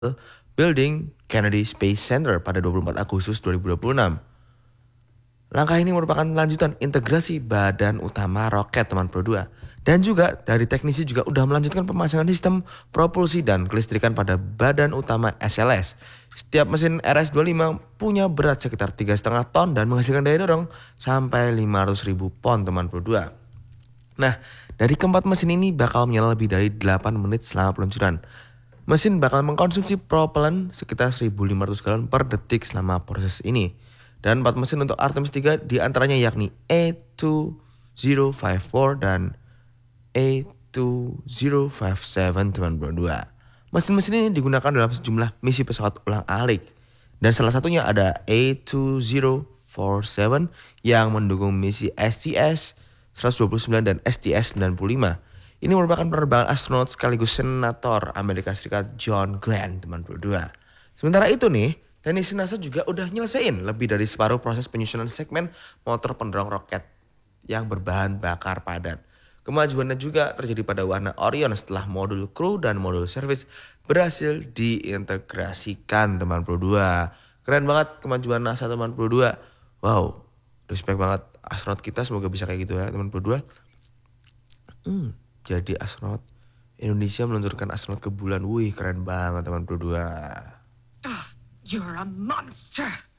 Building Kennedy Space Center pada 24 Agustus 2026. Langkah ini merupakan lanjutan integrasi badan utama roket teman Pro 2. Dan juga dari teknisi juga udah melanjutkan pemasangan sistem propulsi dan kelistrikan pada badan utama SLS. Setiap mesin RS-25 punya berat sekitar 3,5 ton dan menghasilkan daya dorong sampai 500.000 pon teman Pro 2. Nah, dari keempat mesin ini bakal menyala lebih dari 8 menit selama peluncuran. Mesin bakal mengkonsumsi propellan sekitar 1.500 galon per detik selama proses ini. Dan 4 mesin untuk Artemis 3 diantaranya yakni A2054 dan A2057 teman Pro 2. Mesin-mesin ini digunakan dalam sejumlah misi pesawat ulang-alik. Dan salah satunya ada A2047 yang mendukung misi STS-129 dan STS-95. Ini merupakan penerbangan astronot sekaligus senator Amerika Serikat John Glenn teman Pro 2. Sementara itu nih, teknisi NASA juga udah nyelesain lebih dari separuh proses penyusunan segmen motor pendorong roket yang berbahan bakar padat. Kemajuannya juga terjadi pada warna Orion setelah modul kru dan modul service berhasil diintegrasikan teman Pro 2. Keren banget kemajuan NASA teman Pro 2. Wow, respect banget astronot kita, semoga bisa kayak gitu ya teman Pro 2. Jadi astronot Indonesia meluncurkan astronot ke bulan. Wih, keren banget teman Pro 2. You're a monster.